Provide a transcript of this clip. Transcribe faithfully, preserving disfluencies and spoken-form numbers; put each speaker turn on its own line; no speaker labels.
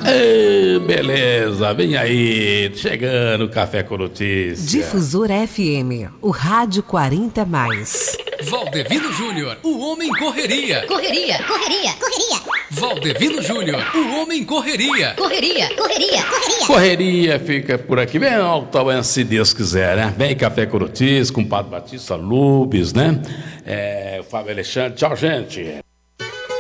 Ei, beleza, vem aí, chegando o Café com Notícia.
Difusora F M, o rádio quarenta mais.
Valdevino Júnior, o homem correria.
Correria, correria, correria.
Valdevino Júnior, o homem correria.
Correria, correria, correria.
Correria fica por aqui, vem ao se Deus quiser, né? Vem Café com Notícia, com o Padre Batista Lubes, né? É, o Fábio Alexandre, tchau, gente.